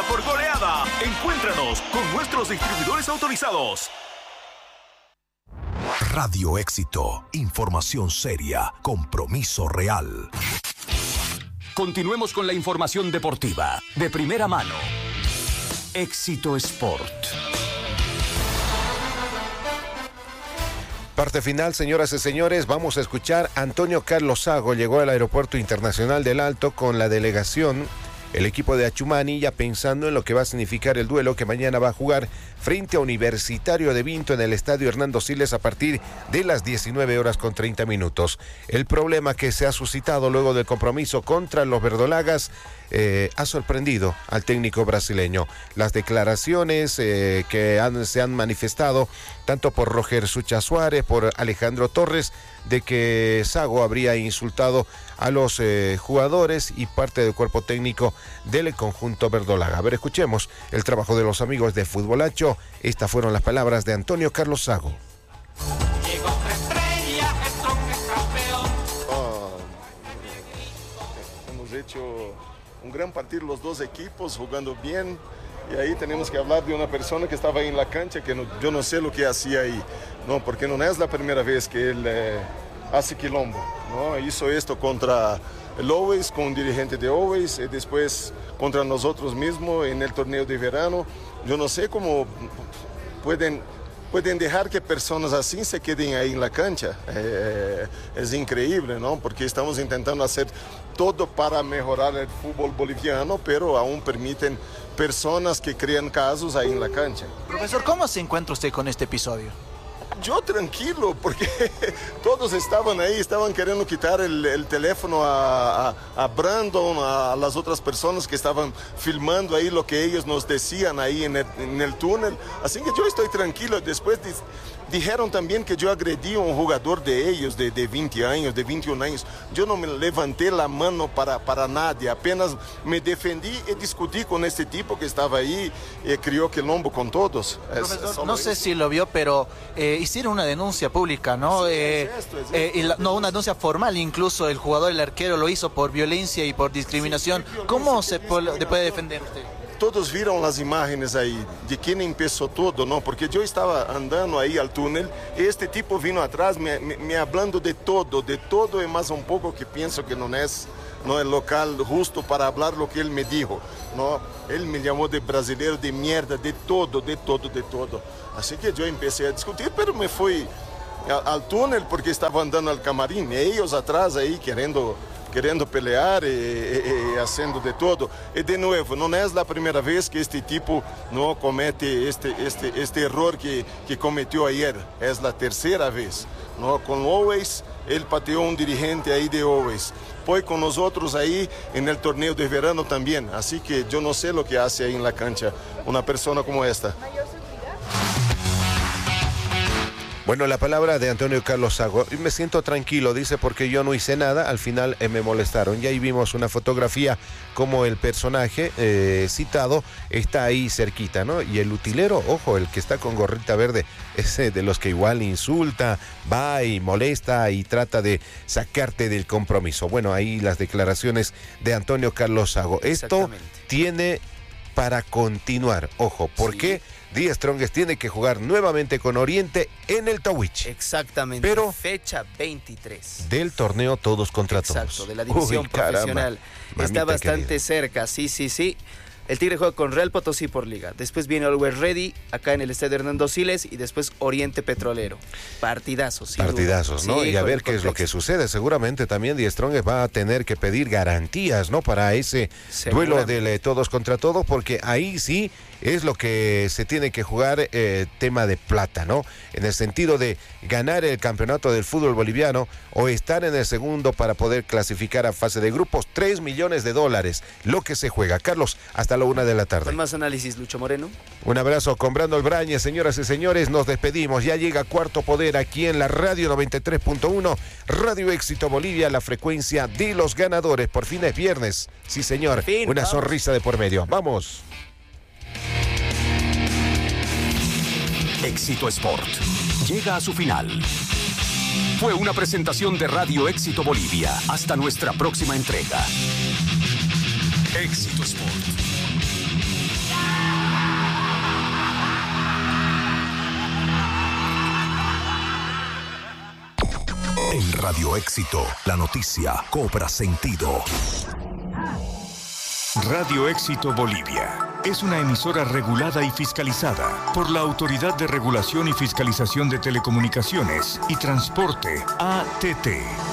por goleada. Encuéntranos con nuestros distribuidores autorizados. Radio Éxito, información seria, compromiso real. Continuemos con la información deportiva de primera mano. Éxito Sport. Parte final, señoras y señores, vamos a escuchar a Antonio Carlos Sago. Llegó al Aeropuerto Internacional del Alto con la delegación, el equipo de Achumani, ya pensando en lo que va a significar el duelo que mañana va a jugar frente a Universitario de Vinto en el Estadio Hernando Siles a partir de las 19:30. El problema que se ha suscitado luego del compromiso contra los verdolagas ha sorprendido al técnico brasileño. Las declaraciones se han manifestado tanto por Roger Sucha Suárez, por Alejandro Torres, de que Sago habría insultado a los jugadores y parte del cuerpo técnico del conjunto verdolaga. A ver, escuchemos el trabajo de los amigos de Futbolacho. Estas fueron las palabras de Antonio Carlos Sago. Hemos hecho un gran partido los dos equipos jugando bien. Y ahí tenemos que hablar de una persona que estaba ahí en la cancha, que yo no sé lo que hacía ahí, ¿no? Porque no es la primera vez que él hace quilombo, ¿no? Hizo esto contra el Always, con un dirigente de Always, y después contra nosotros mismos en el torneo de verano. Yo no sé cómo pueden dejar que personas así se queden ahí en la cancha. Es increíble, ¿no? Porque estamos intentando hacer todo para mejorar el fútbol boliviano, pero aún permiten personas que crean casos ahí en la cancha. Profesor, ¿cómo se encuentra usted con este episodio? Yo tranquilo, porque todos estaban ahí, estaban queriendo quitar el teléfono a Brandon, a las otras personas que estaban filmando ahí lo que ellos nos decían ahí en el túnel. Así que yo estoy tranquilo. Después dijeron también que yo agredí a un jugador de ellos de 20 años, de 21 años. Yo no me levanté la mano para nadie, apenas me defendí y discutí con este tipo que estaba ahí y crió quilombo con todos. Profesor, no sé si lo vio, pero hicieron una denuncia pública, ¿no? Sí, no, una denuncia formal, incluso el jugador, el arquero, lo hizo por violencia y por discriminación. Sí, ¿cómo se puede defender usted? Todos viram as imagens aí de quem empezou todo, não? Porque eu estava andando aí ao túnel e este tipo vino atrás me hablando de todo e mais um pouco que penso que não é local justo para falar o que ele me dijo, não? Ele me chamou de brasileiro, de mierda, de todo. Assim que eu empecé a discutir, pero me fui ao túnel porque estava andando ao camarim e eles atrás aí querendo pelear e haciendo de todo. E de novo, não é a primeira vez que este tipo não comete este error que cometeu ayer. É a terceira vez. Não? Com Always, ele pateou um dirigente aí de Always. Foi com nós outros aí no torneio de verano também. Assim que eu não sei o que hace aí na cancha uma pessoa como esta. Bueno, la palabra de Antonio Carlos Sago. Me siento tranquilo, dice, porque yo no hice nada, al final me molestaron. Y ahí vimos una fotografía como el personaje citado está ahí cerquita, ¿no? Y el utilero, ojo, el que está con gorrita verde, ese de los que igual insulta, va y molesta y trata de sacarte del compromiso. Bueno, ahí las declaraciones de Antonio Carlos Sago. Esto tiene para continuar, ojo, ¿por qué? The Strongest tiene que jugar nuevamente con Oriente en el Tawich. Exactamente, pero fecha 23. Del torneo todos contra todos. Exacto, de la división profesional. Está bastante querida. Cerca, sí. El Tigre juega con Real Potosí por liga. Después viene Always Ready, acá en el Estadio Hernando Siles, y después Oriente Petrolero. Partidazos, ¿no? Sí, y a ver qué es lo que sucede. Seguramente también The Strongest va a tener que pedir garantías, ¿no? Para ese duelo del todos contra todos, porque ahí sí es lo que se tiene que jugar, tema de plata, ¿no? En el sentido de ganar el campeonato del fútbol boliviano o estar en el segundo para poder clasificar a fase de grupos. $3 millones, lo que se juega. Carlos, hasta la 1 de la tarde. Con más análisis, Lucho Moreno. Un abrazo con Brando Albrañez, señoras y señores, nos despedimos. Ya llega Cuarto Poder aquí en la radio 93.1, Radio Éxito Bolivia, la frecuencia de los ganadores. Por fin es viernes, sí señor, una sonrisa de por medio. Vamos. Éxito Sport llega a su final. Fue una presentación de Radio Éxito Bolivia. Hasta nuestra próxima entrega. Éxito Sport. En Radio Éxito, la noticia cobra sentido. Radio Éxito Bolivia es una emisora regulada y fiscalizada por la Autoridad de Regulación y Fiscalización de Telecomunicaciones y Transporte, ATT.